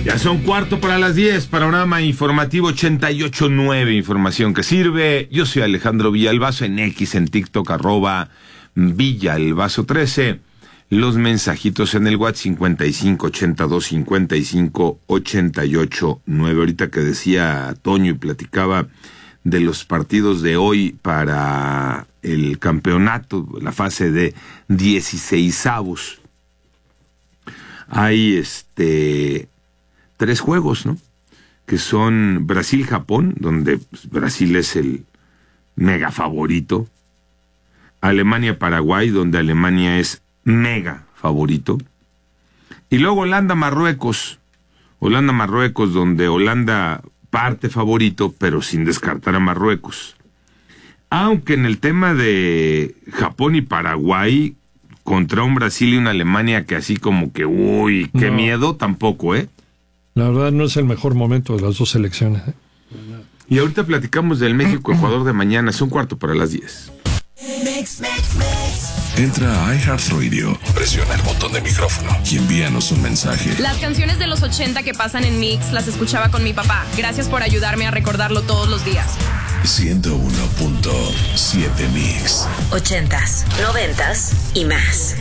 Ya son 9:15, panorama informativo 88.9, información que sirve. Yo soy Alejandro Villalbazo, en X, en TikTok, @Villalbazo13. Los mensajitos en el WhatsApp 5582558889. Ahorita que decía Toño y platicaba de los partidos de hoy para el campeonato, la fase de 16avos. Hay 3 juegos, ¿no? Que son Brasil-Japón, donde Brasil es el mega favorito. Alemania-Paraguay, donde Alemania es mega favorito. Y luego Holanda-Marruecos. Holanda-Marruecos, donde Holanda parte favorito, pero sin descartar a Marruecos. Aunque en el tema de Japón y Paraguay, contra un Brasil y una Alemania que así como que, uy, qué miedo, tampoco, ¿eh? La verdad no es el mejor momento de las dos selecciones. Y ahorita platicamos del México-Ecuador de mañana, son 9:45. Entra a iHeartRadio, presiona el botón de micrófono y envíanos un mensaje. Las canciones de los 80 que pasan en Mix las escuchaba con mi papá. Gracias por ayudarme a recordarlo todos los días. 101.7 Mix. 80s, 90s y más.